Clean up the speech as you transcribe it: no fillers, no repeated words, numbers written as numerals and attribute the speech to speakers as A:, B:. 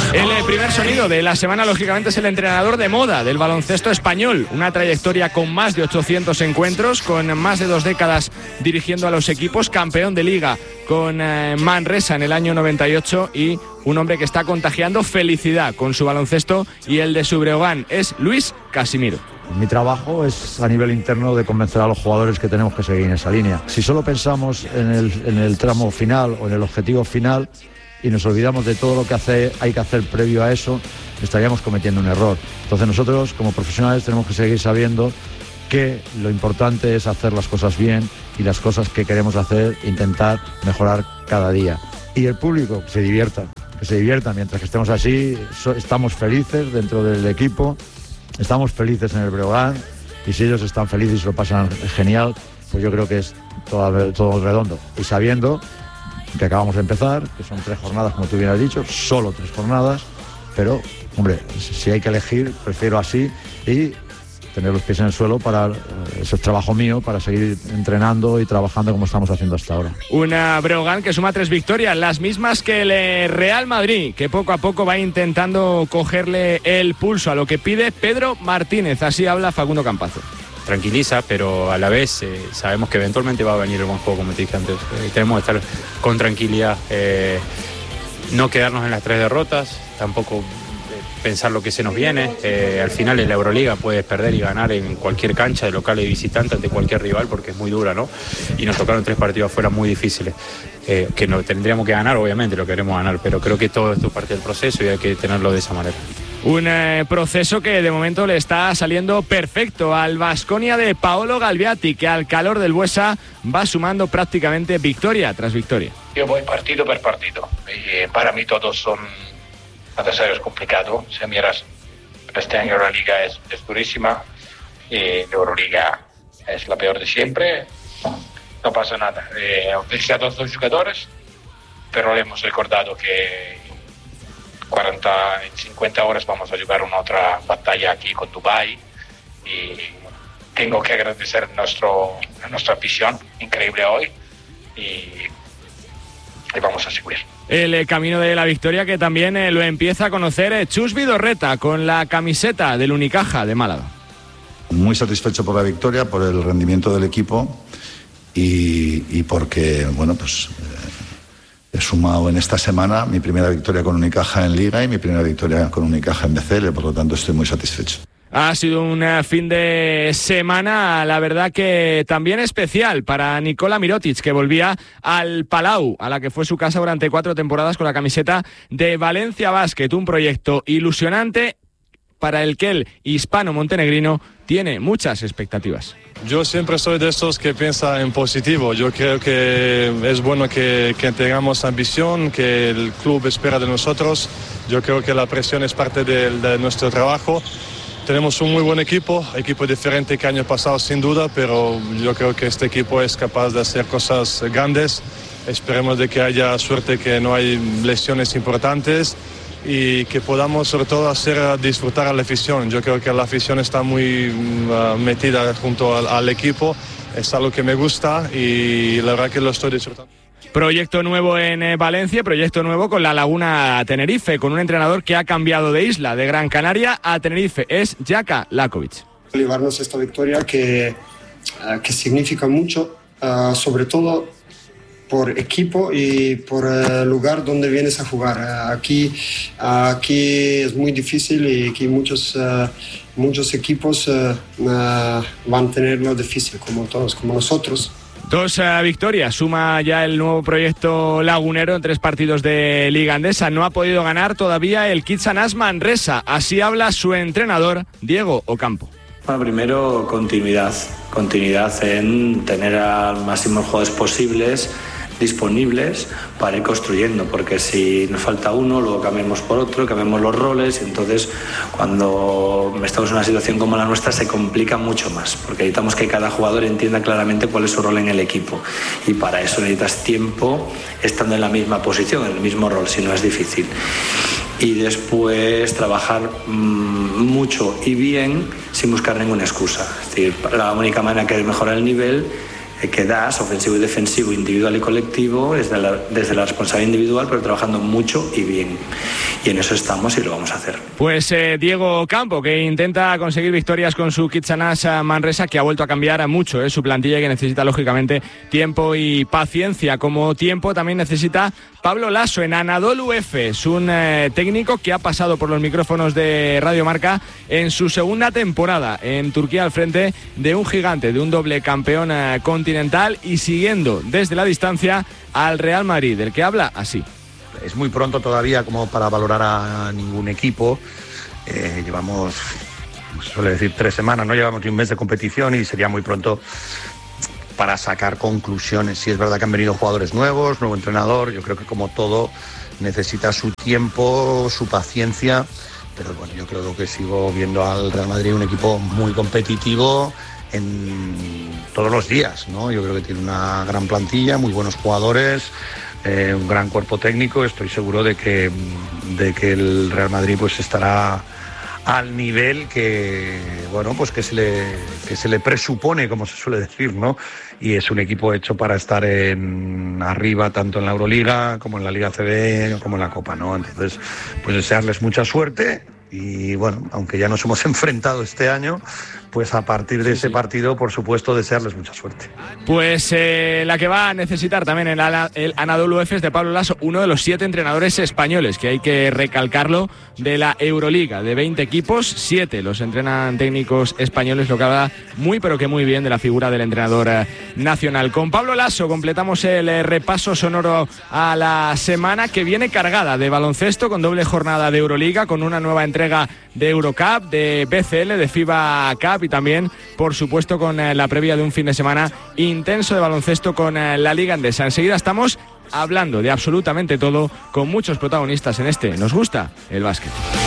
A: El primer sonido de la semana, lógicamente, es el entrenador de moda del baloncesto español. Una trayectoria con más de 800 encuentros, con más de 2 décadas dirigiendo a los equipos, campeón de liga con Manresa en el año 98 y un hombre que está contagiando felicidad con su baloncesto y el de su Breogán. Es Luis Casimiro.
B: Mi trabajo es a nivel interno de convencer a los jugadores que tenemos que seguir en esa línea. Si solo pensamos en el tramo final o en el objetivo final y nos olvidamos de todo lo que hay que hacer previo a eso, estaríamos cometiendo un error. Entonces nosotros como profesionales tenemos que seguir sabiendo que lo importante es hacer las cosas bien y las cosas que queremos hacer, intentar mejorar cada día. Y el público, que se divierta mientras que estemos así, estamos felices dentro del equipo, estamos felices en el Breogán y si ellos están felices y se lo pasan genial, pues yo creo que es todo redondo. Y sabiendo que acabamos de empezar, que son 3 jornadas, como tú bien has dicho, solo 3 jornadas, pero, hombre, si hay que elegir, prefiero así y tener los pies en el suelo para, eso es trabajo mío, para seguir entrenando y trabajando como estamos haciendo hasta ahora.
A: Una Breogán que suma 3 victorias, las mismas que el Real Madrid, que poco a poco va intentando cogerle el pulso a lo que pide Pedro Martínez. Así habla Facundo Campazo.
C: Tranquiliza, pero a la vez sabemos que eventualmente va a venir el buen juego, como te dije antes. Tenemos que estar con tranquilidad, no quedarnos en las 3 derrotas, tampoco pensar lo que se nos viene. Al final en la Euroliga puedes perder y ganar en cualquier cancha, de local y visitante, ante cualquier rival, porque es muy dura, ¿no? Y nos tocaron 3 partidos afuera muy difíciles, que no tendríamos que ganar, obviamente lo queremos ganar, pero creo que todo esto es parte del proceso y hay que tenerlo de esa manera.
A: Un proceso que de momento le está saliendo perfecto al Baskonia de Paolo Galbiati, que al calor del Buesa va sumando prácticamente victoria tras victoria.
D: Yo voy partido por partido y para mí todos son adversarios complicados. Si miras, este año la Liga es durísima y la Euroliga es la peor de siempre. No pasa nada. Felicitado a los jugadores, pero le hemos recordado que 50 horas vamos a jugar una otra batalla aquí con Dubái y tengo que agradecer a nuestra afición increíble hoy y vamos a seguir.
A: El camino de la victoria que también lo empieza a conocer Chus Vidorreta con la camiseta del Unicaja de Málaga.
E: Muy satisfecho por la victoria, por el rendimiento del equipo y porque, bueno, pues he sumado en esta semana mi primera victoria con Unicaja en Liga y mi primera victoria con Unicaja en BCL, por lo tanto estoy muy satisfecho.
A: Ha sido un fin de semana, la verdad que también especial para Nikola Mirotic, que volvía al Palau, a la que fue su casa durante 4 temporadas con la camiseta de Valencia Basket, un proyecto ilusionante para el que el hispano-montenegrino tiene muchas expectativas.
F: Yo siempre soy de esos que piensa en positivo. Yo creo que es bueno que tengamos ambición, que el club espera de nosotros. Yo creo que la presión es parte de nuestro trabajo. Tenemos un muy buen equipo diferente que año pasado sin duda, pero yo creo que este equipo es capaz de hacer cosas grandes. Esperemos de que haya suerte, que no hay lesiones importantes y que podamos sobre todo hacer disfrutar a la afición. Yo creo que la afición está muy metida junto al equipo, es algo que me gusta y la verdad que lo estoy disfrutando.
A: Proyecto nuevo en Valencia, proyecto nuevo con la Laguna Tenerife, con un entrenador que ha cambiado de isla, de Gran Canaria a Tenerife, es Jaka Lakovic.
G: Llevarnos esta victoria que significa mucho, sobre todo por equipo y por el lugar donde vienes a jugar. Aquí es muy difícil y aquí muchos equipos van a tenerlo difícil, como todos, como nosotros.
A: 2 victorias, suma ya el nuevo proyecto lagunero en 3 partidos de Liga Andesa. No ha podido ganar todavía el Kitsanas Manresa. Así habla su entrenador, Diego Ocampo.
H: Bueno, primero continuidad en tener al máximo jugadores posibles disponibles para ir construyendo, porque si nos falta uno, luego cambiamos por otro, cambiamos los roles, y entonces cuando estamos en una situación como la nuestra se complica mucho más, porque necesitamos que cada jugador entienda claramente cuál es su rol en el equipo, y para eso necesitas tiempo estando en la misma posición, en el mismo rol, si no es difícil. Y después trabajar mucho y bien sin buscar ninguna excusa. Es decir, la única manera que es mejorar el nivel que das, ofensivo y defensivo, individual y colectivo, desde la responsabilidad individual, pero trabajando mucho y bien. y en eso estamos y lo vamos a hacer.
A: Pues Diego Campo, que intenta conseguir victorias con su Kitsanas Manresa, que ha vuelto a cambiar mucho su plantilla y que necesita lógicamente tiempo y paciencia. Como tiempo también necesita Pablo Lasso en Anadolu Efes, un técnico que ha pasado por los micrófonos de Radio Marca en su segunda temporada en Turquía al frente de un gigante, de un doble campeón continental, y siguiendo desde la distancia al Real Madrid, del que habla así.
I: Es muy pronto todavía como para valorar a ningún equipo. Llevamos, se suele decir, 3 semanas, no llevamos ni un mes de competición y sería muy pronto para sacar conclusiones. Sí, es verdad que han venido jugadores nuevos, nuevo entrenador. Yo creo que como todo necesita su tiempo, su paciencia. Pero bueno, yo creo que sigo viendo al Real Madrid un equipo muy competitivo en todos los días, ¿no? Yo creo que tiene una gran plantilla, muy buenos jugadores, un gran cuerpo técnico. Estoy seguro de que el Real Madrid pues estará al nivel que, bueno, pues que se le presupone, como se suele decir, ¿no? Y es un equipo hecho para estar arriba, tanto en la Euroliga como en la Liga CB como en la Copa, ¿no? Entonces, pues desearles mucha suerte. Y bueno, aunque ya nos hemos enfrentado este año, pues a partir de ese partido, por supuesto, desearles mucha suerte.
A: Pues la que va a necesitar también el Anadolu Efes de Pablo Lasso, uno de los 7 entrenadores españoles, que hay que recalcarlo, de la Euroliga. De 20 equipos, 7 los entrenan técnicos españoles, lo que habla muy pero que muy bien de la figura del entrenador nacional. Con Pablo Lasso completamos el repaso sonoro a la semana, que viene cargada de baloncesto, con doble jornada de Euroliga, con una nueva entrega de Eurocup, de BCL, de FIBA Cup, y también, por supuesto, con la previa de un fin de semana intenso de baloncesto con la Liga Endesa. Enseguida estamos hablando de absolutamente todo, con muchos protagonistas en este Nos Gusta el Básquet.